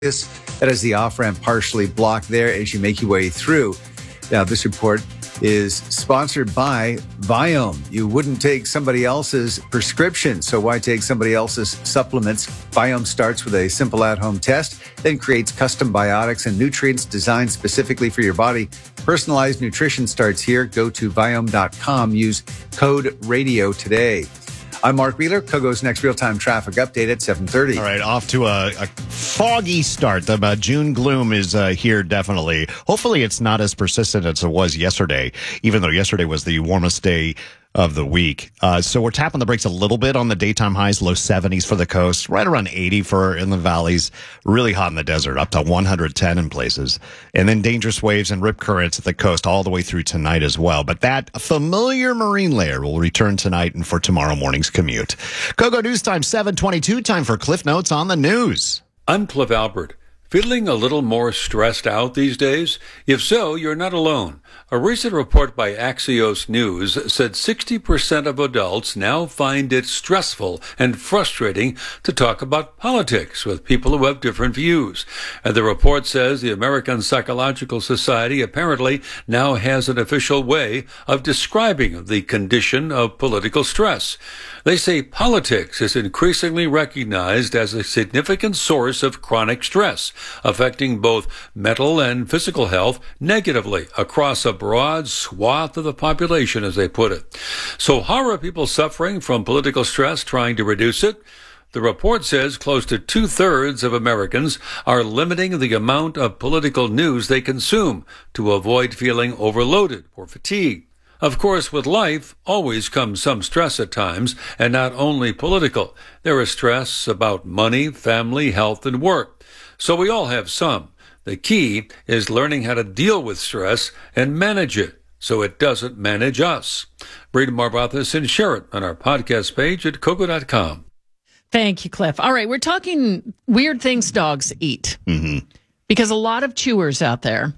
That is the off-ramp partially blocked there as you make your way through. Now, this report is sponsored by Viome. You wouldn't take somebody else's prescription, so why take somebody else's supplements? Viome starts with a simple at-home test, then creates custom biotics and nutrients designed specifically for your body. Personalized nutrition starts here. Go to Viome.com. Use code RADIO today. I'm Mark Wheeler. Kogo's next real-time traffic update at 7:30. All right, off to a foggy start. The June gloom is here, definitely. Hopefully it's not as persistent as it was yesterday, even though yesterday was the warmest day of the week. So we're tapping the brakes a little bit on the daytime highs, low 70s for the coast, right around 80 for in the valleys, really hot in the desert, up to 110 in places. And then dangerous waves and rip currents at the coast all the way through tonight as well. But that familiar marine layer will return tonight and for tomorrow morning's commute. Kogo News Time 7:22, time for Cliff Notes on the news. I'm Cliff Albert. Feeling a little more stressed out these days? If so, you're not alone. A recent report by Axios News said 60% of adults now find it stressful and frustrating to talk about politics with people who have different views. And the report says the American Psychological Society apparently now has an official way of describing the condition of political stress. They say politics is increasingly recognized as a significant source of chronic stress, affecting both mental and physical health negatively across a broad swath of the population, as they put it. So how are people suffering from political stress trying to reduce it? The report says close to 2/3 of Americans are limiting the amount of political news they consume to avoid feeling overloaded or fatigued. Of course, with life always comes some stress at times, and not only political. There is stress about money, family, health, and work. So we all have some. The key is learning how to deal with stress and manage it so it doesn't manage us. Read more about this and share it on our podcast page at Kogo.com. Thank you, Cliff. All right, we're talking weird things dogs eat. Mm-hmm. Because a lot of chewers out there.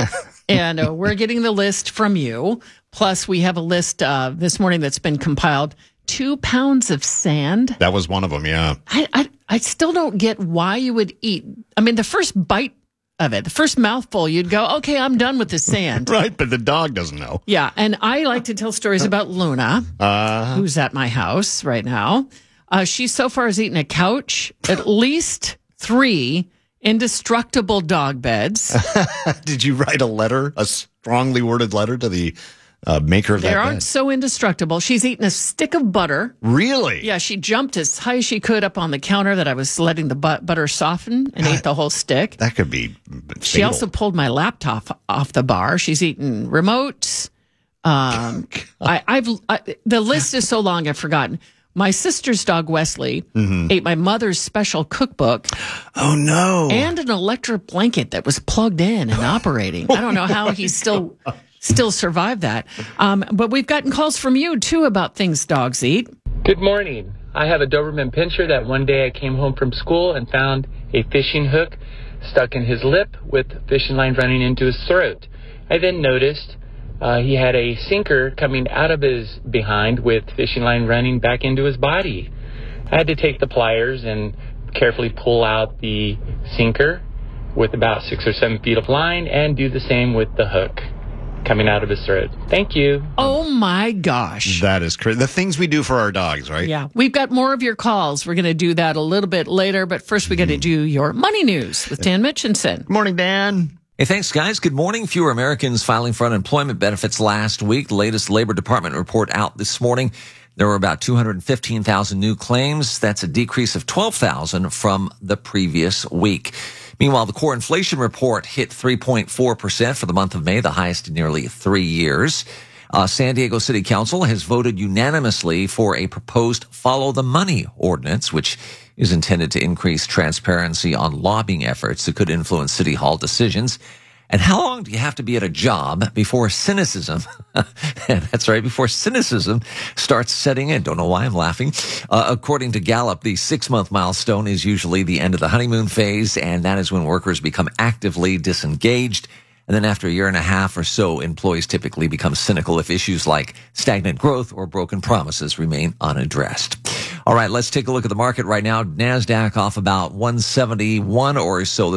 And we're getting the list from you. Plus, we have a list this morning that's been compiled. 2 pounds of sand. That was one of them, yeah. I still don't get why you would eat. I mean, the first bite of it, the first mouthful, you'd go, okay, I'm done with the sand. Right, but the dog doesn't know. Yeah, and I like to tell stories about Luna, who's at my house right now. She so far has eaten a couch, at least 3 indestructible dog beds. Did you write a letter, a strongly worded letter to the maker of that bed? They aren't so indestructible. She's eaten a stick of butter. Really? Yeah, she jumped as high as she could up on the counter that I was letting the butter soften and ate the whole stick. That could be fatal. She also pulled my laptop off the bar. She's eaten remotes. The list is so long I've forgotten. My sister's dog, Wesley, ate my mother's special cookbook. Oh, no. And an electric blanket that was plugged in and operating. I don't know how he still survived that. But we've gotten calls from you, too, about things dogs eat. Good morning. I have a Doberman Pinscher that one day I came home from school and found a fishing hook stuck in his lip with fishing line running into his throat. I then noticed he had a sinker coming out of his behind with fishing line running back into his body. I had to take the pliers and carefully pull out the sinker with about 6 or 7 feet of line and do the same with the hook coming out of his throat. Thank you. Oh, my gosh. That is crazy. The things we do for our dogs, right? Yeah. We've got more of your calls. We're going to do that a little bit later. But first, we got to do your money news with Dan Mitchinson. Good morning, Dan. Hey, thanks, guys. Good morning. Fewer Americans filing for unemployment benefits last week. The latest Labor Department report out this morning. There were about 215,000 new claims. That's a decrease of 12,000 from the previous week. Meanwhile, the core inflation report hit 3.4% for the month of May, the highest in nearly 3 years. San Diego City Council has voted unanimously for a proposed Follow the Money ordinance, which is intended to increase transparency on lobbying efforts that could influence City Hall decisions. And how long do you have to be at a job before cynicism, that's right, before cynicism starts setting in? Don't know why I'm laughing. According to Gallup, the 6-month milestone is usually the end of the honeymoon phase, and that is when workers become actively disengaged. And then after a year and a half or so, employees typically become cynical if issues like stagnant growth or broken promises remain unaddressed. All right, let's take a look at the market right now. NASDAQ off about 171 or so